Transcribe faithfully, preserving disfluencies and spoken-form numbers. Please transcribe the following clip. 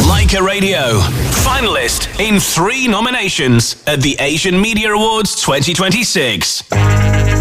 Leica Radio, finalist in three nominations at the Asian Media Awards twenty twenty-six.